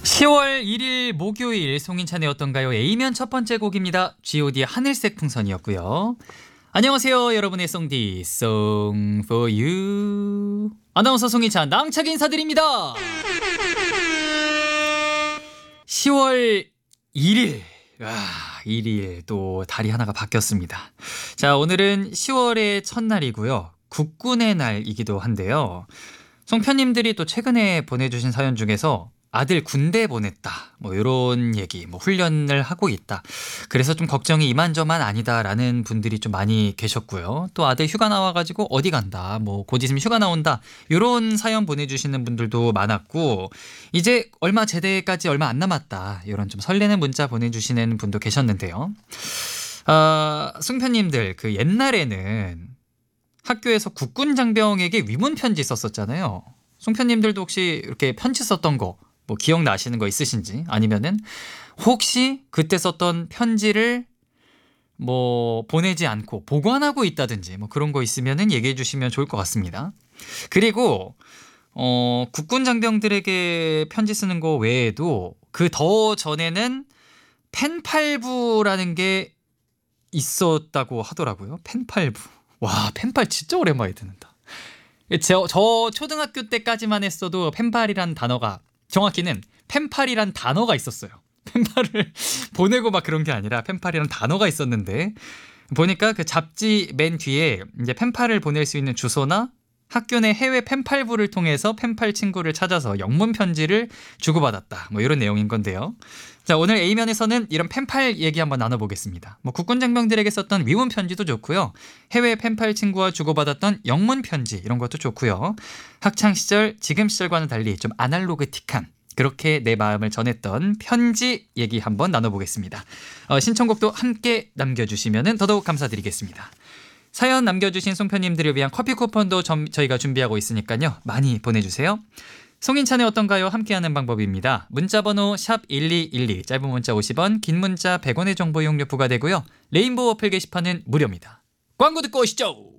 10월 1일 목요일 송인찬의 어떤가요? A면 첫 번째 곡입니다. G.O.D의 하늘색 풍선이었고요. 안녕하세요, 여러분의 송디 Song for You 아나운서 송인찬 낭차게 인사드립니다. 10월 1일 1일 또 달이 하나가 바뀌었습니다. 자, 오늘은 10월의 첫날이고요. 국군의 날이기도 한데요. 송편님들이 또 최근에 보내주신 사연 중에서 아들 군대 보냈다, 뭐 이런 얘기, 뭐 훈련을 하고 있다, 그래서 좀 걱정이 이만저만 아니다라는 분들이 좀 많이 계셨고요. 또 아들 휴가 나와가지고 어디 간다, 뭐 곧 있으면 휴가 나온다, 이런 사연 보내주시는 분들도 많았고, 이제 얼마 제대까지 얼마 안 남았다, 이런 좀 설레는 문자 보내주시는 분도 계셨는데요. 승편님들, 그 옛날에는 학교에서 국군 장병에게 위문 편지 썼었잖아요. 송편님들도 혹시 이렇게 편지 썼던 거 뭐 기억나시는 거 있으신지, 아니면은 혹시 그때 썼던 편지를 뭐 보내지 않고 보관하고 있다든지 뭐 그런 거 있으면은 얘기해 주시면 좋을 것 같습니다. 그리고 국군 장병들에게 편지 쓰는 거 외에도 그 더 전에는 펜팔부라는 게 있었다고 하더라고요. 펜팔부. 와, 펜팔 진짜 오랜만에 듣는다. 저 초등학교 때까지만 했어도 펜팔이란 단어가, 정확히는 펜팔이란 단어가 있었어요. 펜팔을 보내고 막 그런 게 아니라 펜팔이란 단어가 있었는데, 보니까 그 잡지 맨 뒤에 이제 펜팔을 보낼 수 있는 주소나 학교 내 해외 펜팔부를 통해서 펜팔 친구를 찾아서 영문 편지를 주고받았다, 뭐 이런 내용인 건데요. 자, 오늘 A면에서는 이런 펜팔 얘기 한번 나눠보겠습니다. 뭐 국군 장병들에게 썼던 위문 편지도 좋고요, 해외 펜팔 친구와 주고받았던 영문 편지, 이런 것도 좋고요. 학창 시절, 지금 시절과는 달리 좀 아날로그틱한, 그렇게 내 마음을 전했던 편지 얘기 한번 나눠보겠습니다. 신청곡도 함께 남겨주시면 더더욱 감사드리겠습니다. 사연 남겨주신 송편님들을 위한 커피 쿠폰도 저희가 준비하고 있으니까요, 많이 보내주세요. 송인찬의 어떤가요? 함께하는 방법입니다. 문자번호 샵1212, 짧은 문자 50원, 긴 문자 100원의 정보 이용료 부과되고요. 레인보우 어플 게시판은 무료입니다. 광고 듣고 오시죠.